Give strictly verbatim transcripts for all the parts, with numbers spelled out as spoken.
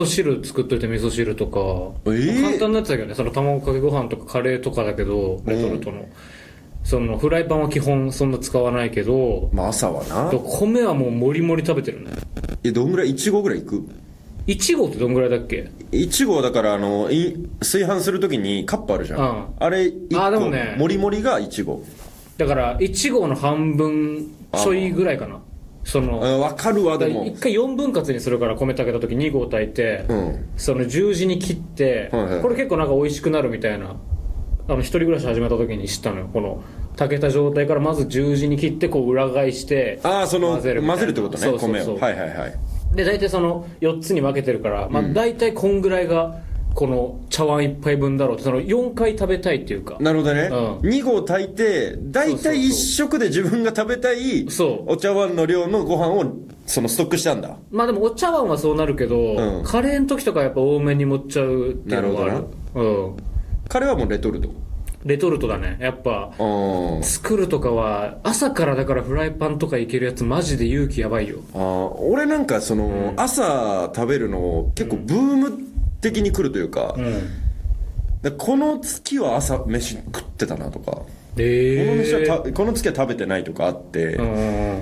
汁作っといて味噌汁とか、 えー、 簡単なやつだけどね、その卵かけご飯とかカレーとかだけど、レトルトの、うん、そのフライパンは基本そんな使わないけど、 まあ朝はな。 米はもうもりもり食べてるね。 え、どんぐらいいち合ぐらいいく？ いち合ってどんぐらいだっけ？ いち合だからあの炊飯するときにカップあるじゃん、うん、あれいっこあでもねもりもりがいち合だからいち合の半分ちょいぐらいかな。その分かるわ。でもいっかいよんぶん割にするから、米炊けた時に合炊いて、うん、その十字に切って、はいはい、これ結構なんか美味しくなるみたいな、あの一人暮らし始めた時に知ったのよ。この炊けた状態からまず十字に切ってこう裏返してあその混ぜる混ぜるってことね。 そうそうそう、 米をはいはいはい。で大体そのよっつに分けてるから、まあ、大体こんぐらいがこの茶碗一杯分だろうって、そのよんかい食べたいっていうか。 なるほどね、うん、に合炊いて大体一食で自分が食べたいお茶碗の量のご飯をそのストックしたんだ。 まあでもお茶碗はそうなるけど、うん、カレーの時とかやっぱ多めに盛っちゃうっていうのがある。なるほどな、うん、カレーはもうレトルトレトルトだねやっぱ。作るとかは朝からだからフライパンとかいけるやつマジで勇気やばいよ。 あ俺なんかその、うん、朝食べるの結構ブーム的に来るというか、うん、でこの月は朝飯食ってたなとか、えー、この飯はたこの月は食べてないとかあって、うん、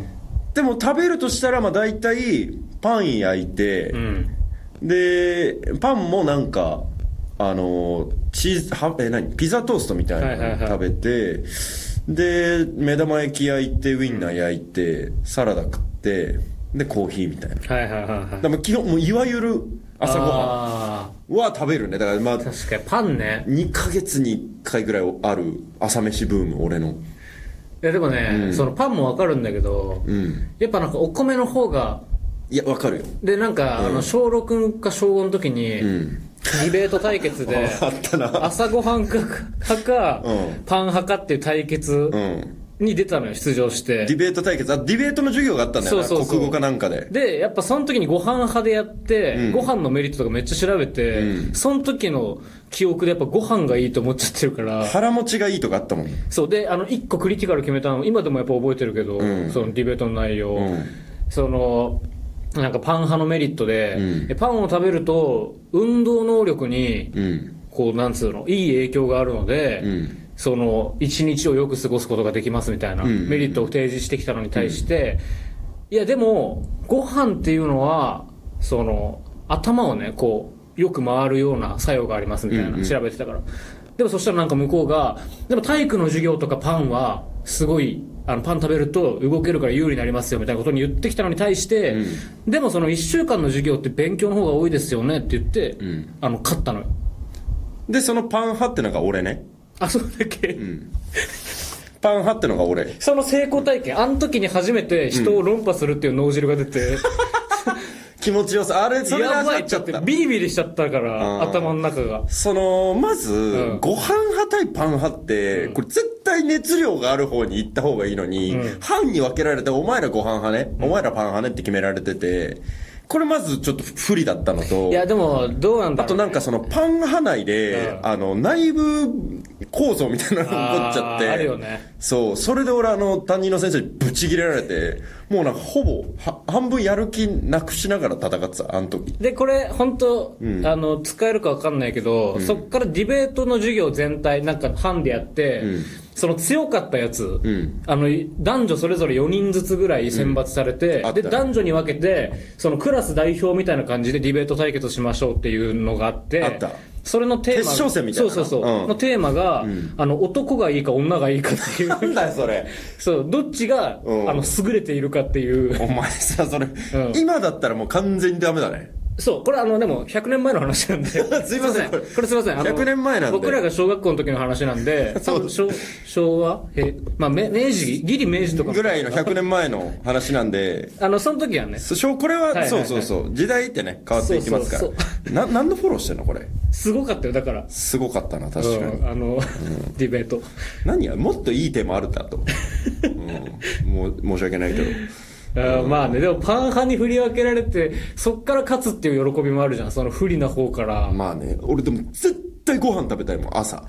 でも食べるとしたらまあ大体パン焼いて、うん、でパンもなんかあのチーズはえ何ピザトーストみたいなの食べて、はいはいはい、で目玉焼き焼いてウインナー焼いて、うん、サラダ食ってでコーヒーみたいな、はいはいはいはい、だから基本もういわゆる朝ごはんは食べるね。だからまあ確かにパンねにかげつにいっかいぐらいある朝飯ブーム俺の。いやでもね、うん、そのパンもわかるんだけど、うん、やっぱなんかお米の方がいやわかるよ。 でなんか、うん、あの小ろくか小ごの時に、うん、ディベート対決であったな朝ごはん派か、うん、パン派かっていう対決、うんに出たのよ、出場して。 ディベート対決、あ、ディベートの授業があったんだよな、そうそうそう、国語かなんかで。 で、やっぱその時にご飯派でやって、うん、ご飯のメリットとかめっちゃ調べて、うん、その時の記憶でやっぱご飯がいいと思っちゃってるから。 腹持ちがいいとかあったもん。 そう、で、あの、一個クリティカル決めたの、今でもやっぱ覚えてるけど、うん、そのディベートの内容。うん、その、なんかパン派のメリットで、うん、パンを食べると、運動能力に、うん、こう、なんつうの、いい影響があるので、うんその一日をよく過ごすことができますみたいなメリットを提示してきたのに対して、いやでもご飯っていうのはその頭をねこうよく回るような作用がありますみたいな調べてたから、でもそしたらなんか向こうがでも体育の授業とかパンはすごいあのパン食べると動けるから有利になりますよみたいなことに言ってきたのに対して、でもそのいっしゅうかんの授業って勉強の方が多いですよねって言ってあの勝ったのよ。 でそのパン派ってのが俺ね。 あ、そうだっけ、うん、 パン派ってのが俺。 その成功体験、あの時に初めて人を論破するっていう脳汁が出て、うん、 気持ちよさ、あれ、それが味っちゃった。 ビリビリしちゃったから、頭の中が。 その、まず、うん、ご飯派対パン派って、うん、これ絶対熱量がある方に行った方がいいのに、うん、班に分けられて、お前らご飯派ね、うん、お前らパン派ねって決められてて、これまずちょっと不利だったのと。 いやでもどうなんだろう、ね、 あとなんかそのパン派内で、うん、あの内部構造みたいなのが起こっちゃって。 あ, あるよね。 そう。それで俺あの担任の先生にブチ切れられて、もうなんかほぼは半分やる気なくしながら戦ってた、あの時。 で、これ本当、うん、あの、使えるかわかんないけど、うん、そっからディベートの授業全体なんか班でやって、うんその強かったやつ、うん、あの男女それぞれよにんずつぐらい選抜されて、うん、で男女に分けてそのクラス代表みたいな感じでディベート対決しましょうっていうのがあってあったそれのテーマ決勝戦みたいなそうそうそう、うん、のテーマが、うん、あの男がいいか女がいいかっていうなんだよそれそうどっちが、うん、あの優れているかっていうお前さそれ、うん、今だったらもう完全にダメだねそう、これあの、でも、ひゃくねんまえの話なんで。すいません。これすいません。あのひゃくねんまえなんで。 僕らが小学校の時の話なんで、そう昭昭和え、まあ、明治、ギリ明治とか。 ぐらいのひゃくねんまえの話なんで。 あの、その時はね。 そう、これは、はいはいはい、そうそうそう。時代ってね、変わっていきますから。そうそうそうな、何のフォローしてんのこれ。 すごかったよ、だから。 すごかったな、確かに。 うん、あの、うん、ディベート。 何や、もっといいテーマあるんだと。うん、もう、申し訳ないけど。 あまあね、でもパン派に振り分けられてそっから勝つっていう喜びもあるじゃんその不利な方から。 まあね俺でも絶対ご飯食べたいもん朝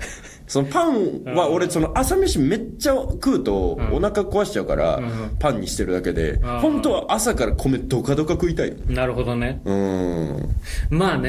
そのパンは俺その朝飯めっちゃ食うとお腹壊しちゃうからパンにしてるだけで、本当は朝から米ドカドカ食いたい。 なるほどね。 うん。 まあね